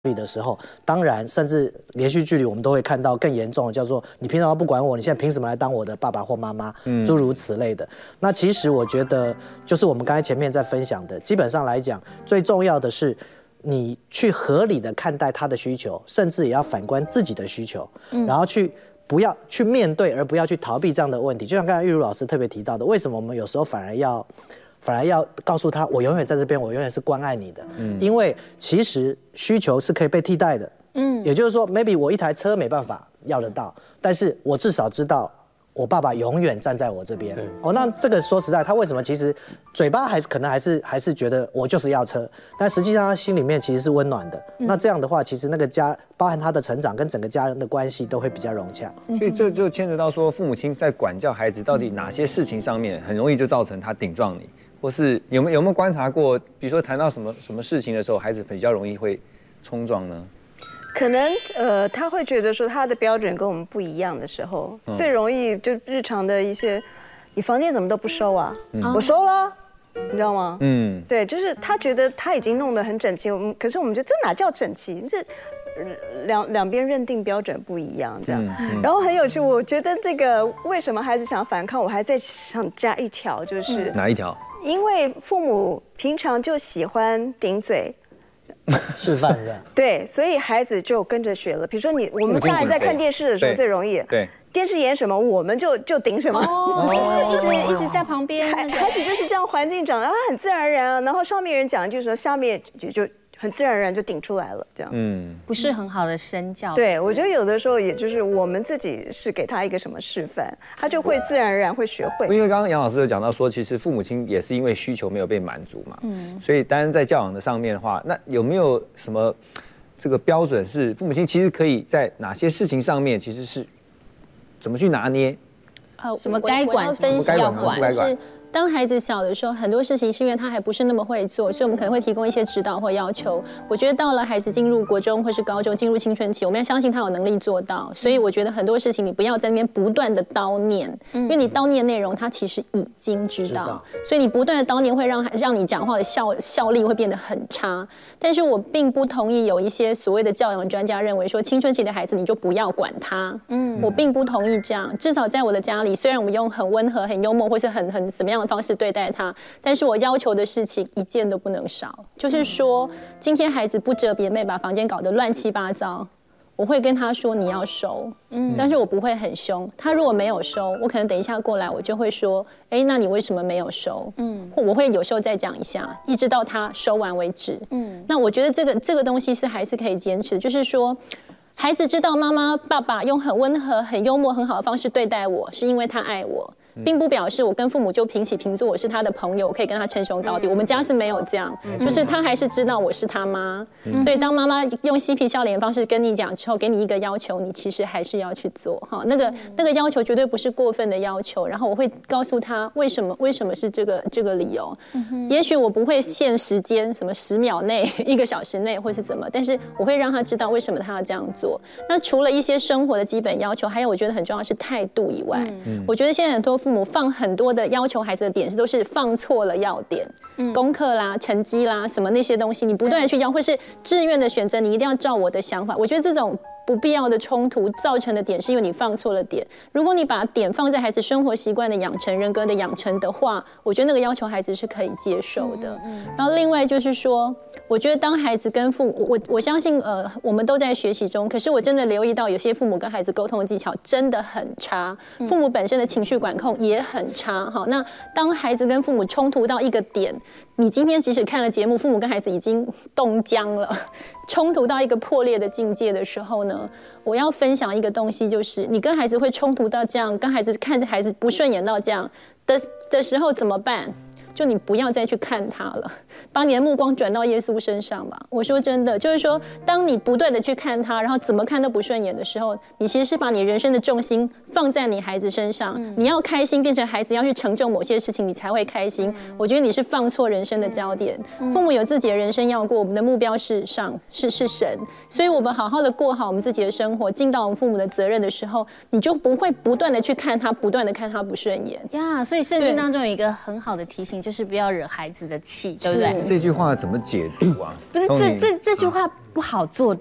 的时候，当然，甚至连续剧里我们都会看到更严重的，叫做你平常都不管我，你现在凭什么来当我的爸爸或妈妈？诸如此类的。那其实我觉得，就是我们刚才前面在分享的，基本上来讲，最重要的是你去合理的看待他的需求，甚至也要反观自己的需求，然后不要去面对，而不要去逃避这样的问题。就像刚才玉如老师特别提到的，为什么我们有时候反而要告诉他，我永远在这边，我永远是关爱你的。因为其实需求是可以被替代的。也就是说 ，maybe 我一台车没办法要得到，但是我至少知道我爸爸永远站在我这边。那这个说实在，他为什么其实嘴巴可能还是觉得我就是要车，但实际上他心里面其实是温暖的。那这样的话，其实那个家包含他的成长跟整个家人的关系都会比较融洽。 所以这就牵扯到说，父母亲在管教孩子到底哪些事情上面很容易就造成他顶撞你。或是有没有观察过，比如说谈到什么事情的时候，孩子比较容易会冲撞呢？ 可能他会觉得说他的标准跟我们不一样的时候，最容易就日常的一些，你房间怎么都不收啊？我收了，你知道吗？对，就是他觉得他已经弄得很整齐，可是我们觉得这哪叫整齐？这两边认定标准不一样，这样。然后很有趣，我觉得这个为什么孩子想反抗，我还在想加一条，就是哪一条？ 因为父母平常就喜欢顶嘴示范是吧？ 对，所以孩子就跟着学了。比如说我们大人在看电视的时候最容易， 对， 电视演什么我们就顶什么， 一直在旁边。 孩子就是这样环境长大，他很自然而然啊。然后上面人讲一句说，下面就很自然而然就顶出来了，这样。 不是很好的身教。 对，我觉得有的时候也就是我们自己是给他一个什么示范，他就会自然而然会学会。 因为刚刚杨老师有讲到说，其实父母亲也是因为需求没有被满足嘛，所以当然在教养的上面的话，那有没有什么这个标准是父母亲其实可以在哪些事情上面其实是怎么去拿捏？ 什么该管，什么要管， 是。 当孩子小的时候，很多事情是因为他还不是那么会做，所以我们可能会提供一些指导或要求。我觉得到了孩子进入国中或是高中，进入青春期，我们要相信他有能力做到。所以我觉得很多事情你不要在那边不断的叨念，因为你叨念内容他其实已经知道，所以你不断的叨念会让你讲话的效力会变得很差。但是我并不同意有一些所谓的教养专家认为说青春期的孩子你就不要管他。我并不同意这样。至少在我的家里，虽然我们用很温和、很幽默或是很什么样的方式对待他，但是我要求的事情一件都不能少。就是说，今天孩子不折棉被，把房间搞得乱七八糟，我会跟他说你要收，但是我不会很凶。他如果没有收，我可能等一下过来，我就会说，那你为什么没有收？或我会有时候再讲一下，一直到他收完为止。那我觉得这个东西是还是可以坚持的，就是说。孩子知道妈妈、爸爸用很温和、很幽默、很好的方式对待我，是因为他爱我，并不表示我跟父母就平起平坐，我是他的朋友，我可以跟他称兄道弟。我们家是没有这样，就是他还是知道我是他妈，所以当妈妈用嬉皮笑脸的方式跟你讲之后，给你一个要求，你其实还是要去做哈。那个要求绝对不是过分的要求，然后我会告诉他为什么是这个理由。也许我不会限时间，什么10秒内、1个小时内或是怎么，但是我会让他知道为什么他要这样做。那除了一些生活的基本要求，还有我觉得很重要的是态度以外，我觉得现在很多父母放很多的要求孩子的点都是放错了要点，功课啦、成绩啦什么那些东西，你不断的去要，或是志愿的选择，你一定要照我的想法。我觉得这种不必要的冲突造成的点，是因为你放错了点。如果你把点放在孩子生活习惯的养成、人格的养成的话，我觉得那个要求孩子是可以接受的。然后另外就是说，我觉得当孩子跟父母，我相信我们都在学习中，可是我真的留意到有些父母跟孩子沟通的技巧真的很差，父母本身的情绪管控也很差。好，那当孩子跟父母冲突到一个点，你今天即使看了节目，父母跟孩子已经冻僵了，冲突到一个破裂的境界的时候呢，我要分享一个东西，就是你跟孩子会冲突到这样，跟孩子看孩子不顺眼到这样的时候怎么办？就你不要再去看他了，把你的目光转到耶稣身上吧。我说真的，就是说，当你不断的去看他，然后怎么看都不顺眼的时候，你其实是把你人生的重心放在你孩子身上。你要开心，变成孩子要去成就某些事情，你才会开心。我觉得你是放错人生的焦点。父母有自己的人生要过，我们的目标是神，所以我们好好的过好我们自己的生活，尽到我们父母的责任的时候，你就不会不断的去看他，不断的看他不顺眼呀。所以圣经当中有一个很好的提醒。 你就是不要惹孩子的气，对不对？ 这句话怎么解读啊？ 不是这句话不好做